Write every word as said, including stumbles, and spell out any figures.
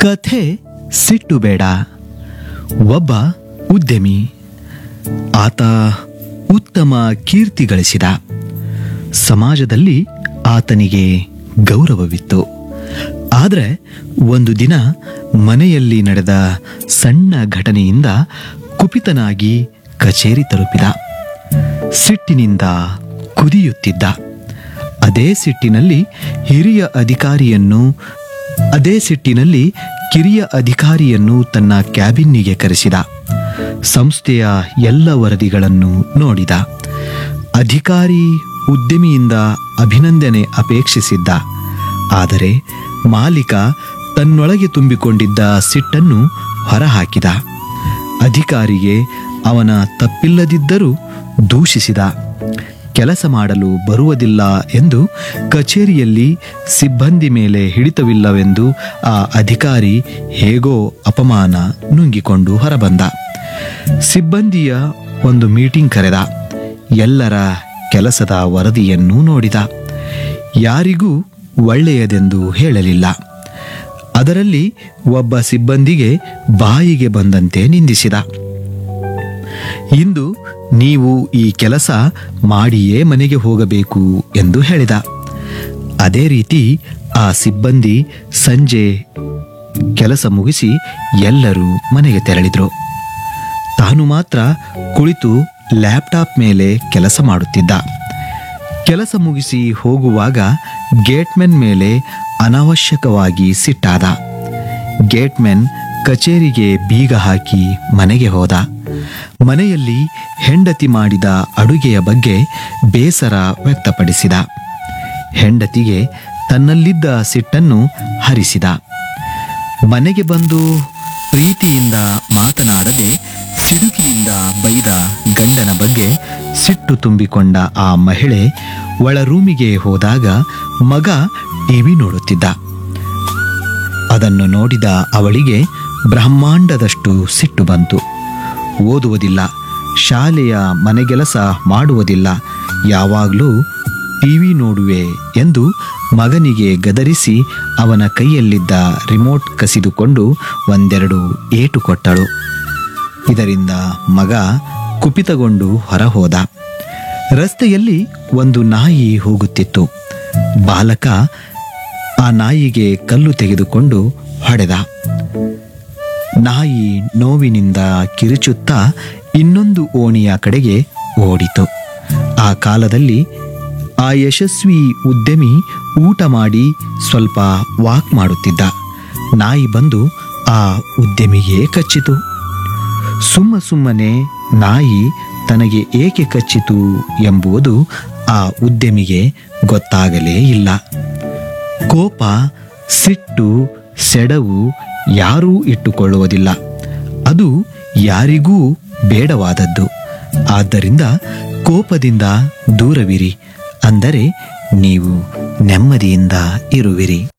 ಕಥೆ ಸಿಟ್ಟು ಬೇಡ. ಒಬ್ಬ ಉದ್ಯಮಿ. ಆತ ಉತ್ತಮ ಕೀರ್ತಿ ಗಳಿಸಿದ. ಸಮಾಜದಲ್ಲಿ ಆತನಿಗೆ ಗೌರವವಿತ್ತು. ಆದರೆ ಒಂದು ದಿನ ಮನೆಯಲ್ಲಿ ನಡೆದ ಸಣ್ಣ ಘಟನೆಯಿಂದ ಕುಪಿತನಾಗಿ ಕಚೇರಿ ತಲುಪಿದ. ಸಿಟ್ಟಿನಿಂದ ಕುದಿಯುತ್ತಿದ್ದ. ಅದೇ ಸಿಟ್ಟಿನಲ್ಲಿ ಹಿರಿಯ ಅಧಿಕಾರಿಯನ್ನು ಅದೇ ಸಿಟ್ಟಿನಲ್ಲಿ ಕಿರಿಯ ಅಧಿಕಾರಿಯನ್ನು ತನ್ನ ಕ್ಯಾಬಿನ್ನಿಗೆ ಕರೆಸಿದ. ಸಂಸ್ಥೆಯ ಎಲ್ಲ ವರದಿಗಳನ್ನು ನೋಡಿದ. ಅಧಿಕಾರಿ ಉದ್ಯಮಿಯಿಂದ ಅಭಿನಂದನೆ ಅಪೇಕ್ಷಿಸಿದ್ದ. ಆದರೆ ಮಾಲೀಕ ತನ್ನೊಳಗೆ ತುಂಬಿಕೊಂಡಿದ್ದ ಸಿಟ್ಟನ್ನು ಹೊರಹಾಕಿದ. ಅಧಿಕಾರಿಗೆ ಅವನ ತಪ್ಪಿಲ್ಲದಿದ್ದರೂ ದೂಷಿಸಿದ. ಕೆಲಸ ಮಾಡಲು ಬರುವುದಿಲ್ಲ ಎಂದು ಕಚೇರಿಯಲ್ಲಿ ಸಿಬ್ಬಂದಿ ಮೇಲೆ ಹಿಡಿತವಿಲ್ಲವೆಂದು ಆ ಅಧಿಕಾರಿ ಹೇಗೋ ಅಪಮಾನ ನುಂಗಿಕೊಂಡು ಹೊರಬಂದ. ಸಿಬ್ಬಂದಿಯ ಒಂದು ಮೀಟಿಂಗ್ ಕರೆದ. ಎಲ್ಲರ ಕೆಲಸದ ವರದಿಯನ್ನು ನೋಡಿದ. ಯಾರಿಗೂ ಒಳ್ಳೆಯದೆಂದು ಹೇಳಲಿಲ್ಲ. ಅದರಲ್ಲಿ ಒಬ್ಬ ಸಿಬ್ಬಂದಿಗೆ ಬಾಯಿಗೆ ಬಂದಂತೆ ನಿಂದಿಸಿದ. ಇಂದು ನೀವು ಈ ಕೆಲಸ ಮಾಡಿಯೇ ಮನೆಗೆ ಹೋಗಬೇಕು ಎಂದು ಹೇಳಿದ. ಅದೇ ರೀತಿ ಆ ಸಿಬ್ಬಂದಿ ಸಂಜೆ ಕೆಲಸ ಮುಗಿಸಿ ಎಲ್ಲರೂ ಮನೆಗೆ ತೆರಳಿದ್ರು. ತಾನು ಮಾತ್ರ ಕುಳಿತು ಲ್ಯಾಪ್ಟಾಪ್ ಮೇಲೆ ಕೆಲಸ ಮಾಡುತ್ತಿದ್ದ. ಕೆಲಸ ಮುಗಿಸಿ ಹೋಗುವಾಗ ಗೇಟ್ಮೆನ್ ಮೇಲೆ ಅನಾವಶ್ಯಕವಾಗಿ ಸಿಟ್ಟಾದ. ಗೇಟ್ಮೆನ್ ಕಚೇರಿಗೆ ಬೀಗ ಹಾಕಿ ಮನೆಗೆ ಹೋದ. ಮನೆಯಲ್ಲಿ ಹೆಂಡತಿ ಮಾಡಿದ ಅಡುಗೆಯ ಬಗ್ಗೆ ಬೇಸರ ವ್ಯಕ್ತಪಡಿಸಿದ. ಹೆಂಡತಿಗೆ ತನ್ನಲ್ಲಿದ್ದ ಸಿಟ್ಟನ್ನು ಹರಿಸಿದ. ಮನೆಗೆ ಬಂದು ಪ್ರೀತಿಯಿಂದ ಮಾತನಾಡದೆ ಸಿಡುಕಿಯಿಂದ ಬೈದ ಗಂಡನ ಬಗ್ಗೆ ಸಿಟ್ಟು ತುಂಬಿಕೊಂಡ ಆ ಮಹಿಳೆ ಒಳ ರೂಮಿಗೆ ಹೋದಾಗ ಮಗ ಟಿವಿ ನೋಡುತ್ತಿದ್ದ. ಅದನ್ನು ನೋಡಿದ ಅವಳಿಗೆ ಬ್ರಹ್ಮಾಂಡದಷ್ಟು ಸಿಟ್ಟು ಬಂತು. ಓದುವುದಿಲ್ಲ, ಶಾಲೆಯ ಮನೆಗೆಲಸ ಮಾಡುವುದಿಲ್ಲ, ಯಾವಾಗಲೂ ಟಿವಿ ನೋಡುವೆ ಎಂದು ಮಗನಿಗೆ ಗದರಿಸಿ ಅವನ ಕೈಯಲ್ಲಿದ್ದ ರಿಮೋಟ್ ಕಸಿದುಕೊಂಡು ಒಂದೆರಡು ಏಟು ಕೊಟ್ಟಳು. ಇದರಿಂದ ಮಗ ಕುಪಿತಗೊಂಡು ಹೊರಹೋದ. ರಸ್ತೆಯಲ್ಲಿ ಒಂದು ನಾಯಿ ಹೋಗುತ್ತಿತ್ತು. ಬಾಲಕ ಆ ನಾಯಿಗೆ ಕಲ್ಲು ತೆಗೆದುಕೊಂಡು ಹೊಡೆದ. ನಾಯಿ ನೋವಿನಿಂದ ಕಿರುಚುತ್ತಾ ಇನ್ನೊಂದು ಓಣಿಯ ಕಡೆಗೆ ಓಡಿತು. ಆ ಕಾಲದಲ್ಲಿ ಆ ಯಶಸ್ವಿ ಉದ್ಯಮಿ ಊಟ ಮಾಡಿ ಸ್ವಲ್ಪ ವಾಕ್ ಮಾಡುತ್ತಿದ್ದ. ನಾಯಿ ಬಂದು ಆ ಉದ್ಯಮಿಗೆ ಕಚ್ಚಿತು. ಸುಮ್ಮ ಸುಮ್ಮನೆ ನಾಯಿ ತನಗೆ ಏಕೆ ಕಚ್ಚಿತು ಎಂಬುದು ಆ ಉದ್ಯಮಿಗೆ ಗೊತ್ತಾಗಲೇ ಇಲ್ಲ. ಕೋಪ, ಸಿಟ್ಟು, ಸೆಡವು ಯಾರೂ ಇಟ್ಟುಕೊಳ್ಳುವುದಿಲ್ಲ. ಅದು ಯಾರಿಗೂ ಬೇಡವಾದದ್ದು. ಆದ್ದರಿಂದ ಕೋಪದಿಂದ ದೂರವಿರಿ. ಅಂದರೆ ನೀವು ನೆಮ್ಮದಿಯಿಂದ ಇರುವಿರಿ.